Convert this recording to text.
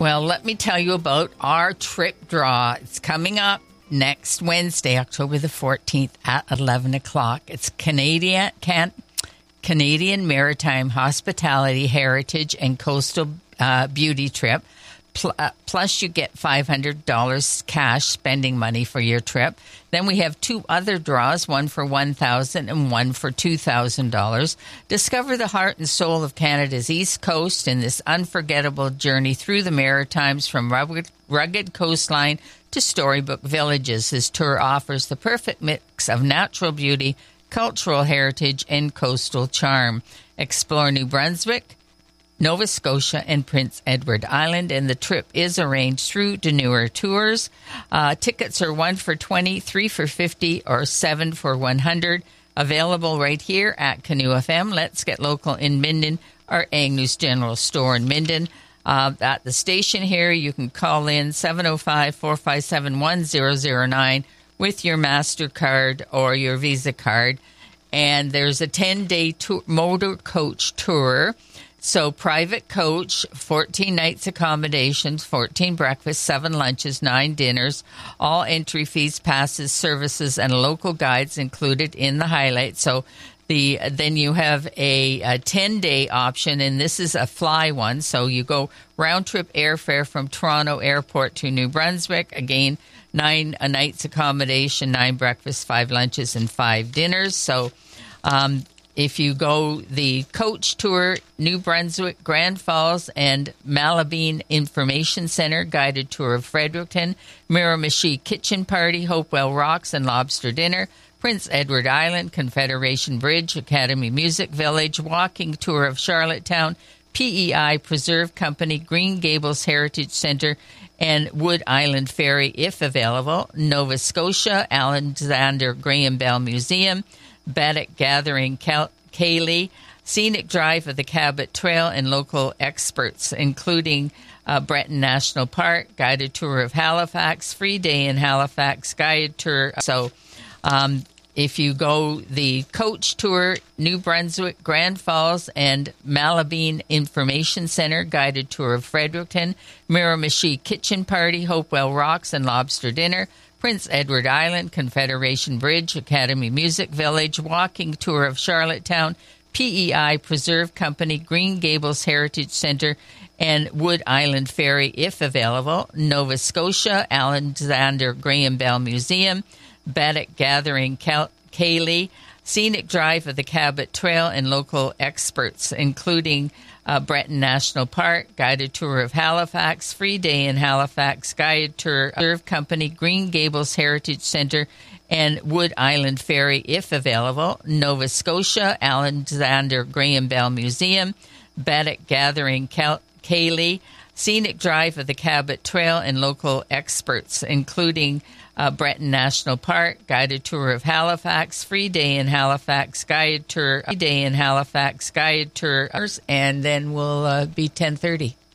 Well, let me tell you about our trip draw. It's coming up next Wednesday, October the 14th at 11 o'clock. It's Canadian Maritime Hospitality Heritage and Coastal Beauty Trip. Plus, you get $500 cash spending money for your trip. Then we have two other draws, one for $1,000 and one for $2,000. Discover the heart and soul of Canada's East Coast in this unforgettable journey through the Maritimes from rugged coastline to storybook villages. This tour offers the perfect mix of natural beauty, cultural heritage, and coastal charm. Explore New Brunswick, Nova Scotia, and Prince Edward Island, and the trip is arranged through Deneuer Tours. Tickets are 1 for $20, 3 for $50, or 7 for $100. Available right here at Canoe FM. Let's Get Local in Minden, our Agnews General Store in Minden. At the station here, you can call in 705-457-1009 with your MasterCard or your Visa card. And there's a 10-day motor coach tour. So private coach, 14 nights accommodations, 14 breakfasts, 7 lunches, 9 dinners, all entry fees, passes, services, and local guides included in the highlight. So then you have a 10-day option, and this is a fly one. So you go round-trip airfare from Toronto Airport to New Brunswick. Again, 9 nights accommodation, 9 breakfasts, 5 lunches, and 5 dinners. So if you go the coach tour, New Brunswick, Grand Falls, and Malabine Information Center, guided tour of Fredericton, Miramichi Kitchen Party, Hopewell Rocks and Lobster Dinner, Prince Edward Island, Confederation Bridge, Academy Music Village, walking tour of Charlottetown, PEI Preserve Company, Green Gables Heritage Center, and Wood Island Ferry, if available, Nova Scotia, Alexander Graham Bell Museum, Baddock Gathering, Cayley, Scenic Drive of the Cabot Trail, and local experts, including Breton National Park, guided tour of Halifax, free day in Halifax, guided tour. So if you go the coach tour, New Brunswick, Grand Falls, and Malabine Information Center, guided tour of Fredericton, Miramichi Kitchen Party, Hopewell Rocks and Lobster Dinner, Prince Edward Island, Confederation Bridge, Academy Music Village, walking tour of Charlottetown, PEI Preserve Company, Green Gables Heritage Center, and Wood Island Ferry, if available, Nova Scotia, Alexander Graham Bell Museum, Baddock Gathering, Cayley, Scenic Drive of the Cabot Trail, and local experts, including Breton National Park, guided tour of Halifax, free day in Halifax, guided tour of Company, Green Gables Heritage Center, and Wood Island Ferry, if available, Nova Scotia, Alexander Graham Bell Museum, Baddock Gathering, Cayley, Scenic Drive of the Cabot Trail, and local experts, including Breton National Park, guided tour of Halifax, free day in Halifax, guided tour, and then we'll be 10:30.